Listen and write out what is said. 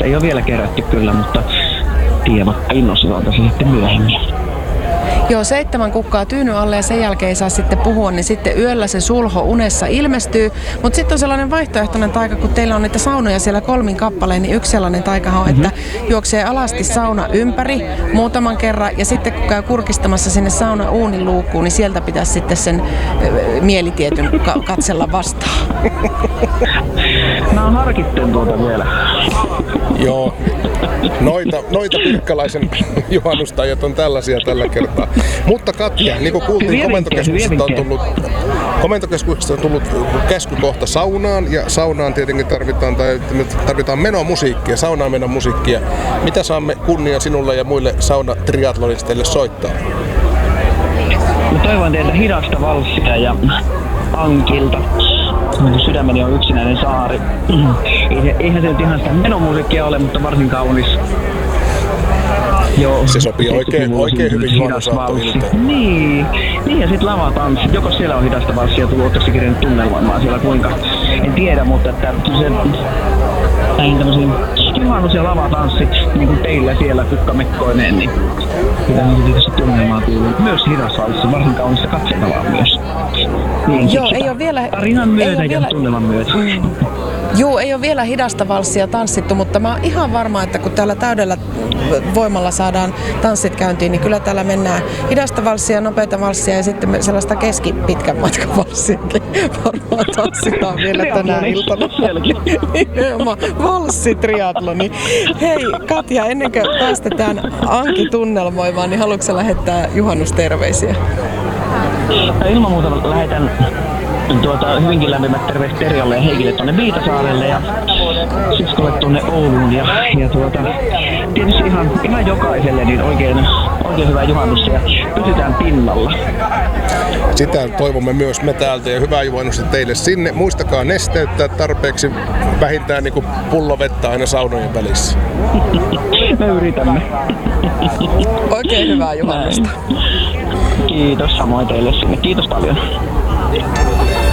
Ei ole vielä kerätty kyllä, mutta tiedot innostutaan tässä sitten myöhemmin. Joo, 7 kukkaa tyyny alle ja sen jälkeen ei saa sitten puhua, niin sitten yöllä se sulho unessa ilmestyy. Mutta sitten on sellainen vaihtoehtoinen taika, kun teillä on niitä saunoja siellä 3 kappaleen, niin yksi sellainen taikahan on, että juoksee alasti sauna ympäri muutaman kerran ja sitten kun käy kurkistamassa sinne sauna uunin luukkuun, niin sieltä pitäisi sitten sen mielitietyn katsella vastaan. Mä oon harkitten tuota vielä. Joo, noita pirkkalaisen juhannustajat on tällaisia tällä kertaa. Mutta Katja, niin kuin kuultiin, komentokeskuksesta on tullut käsky kohta saunaan, ja saunaan tietenkin tarvitaan menomusiikkia, saunaan menomusiikkia. Mitä saamme kunnia sinulle ja muille saunatriatlonisteille soittaa? Mä toivon teiltä hidasta valssia ja Ankilta. Sydämeni on yksinäinen saari. Eihän se nyt ihan sitä menomusiikkia ole, mutta varsin kaunis. Joo, se sopii oikein hyvin juhannusaattoiltaan. Niin, ja sit lavatanssi. Joko siellä on hidasta valssia tullut, ootteko kirjannut tunnelmoimaan siellä kuinka? En tiedä, mutta että se näihin tämmöisiin juhannus- ja lavatanssit, niin kuin teillä siellä kukkamekkoineen, niin kyllähän se tietysti tunnelmaa kuuluu. Myös hidas valssi, varsin kaunista katseltavaa myös. Niin, joo, ei ole vielä... Tarinan myötä ja tunnelman myötä. Joo, ei ole vielä hidasta valssia tanssittu, mutta mä oon ihan varma, että kun täällä täydellä voimalla saadaan tanssit käyntiin, niin kyllä täällä mennään hidasta valssia, nopeita valssia ja sitten sellaista keskipitkän matkan valssiakin varmaan tanssitaan vielä tänä iltana. Valssitriatloni. Hei Katja, ennen kuin päästetään Anki tunnelmoimaan, niin haluatko sä lähettää juhannusterveisiä? Ilman muuta lähetän hyvinkin lämpimät terveiset Terjalle ja Heikille tuonne Viitasaarelle ja siskolle tuonne Ouluun ja tietysti ihan jokaiselle niin oikein hyvää juhannusta ja pysytään pinnalla. Sitä toivomme myös me täältä ja hyvää juhannusta teille sinne. Muistakaa nesteyttää tarpeeksi vähintään niin kuin pullovettä aina saunojen välissä. Me yritämme. Oikein hyvää juhannusta. Kiitos samoin teille sinne. Kiitos paljon.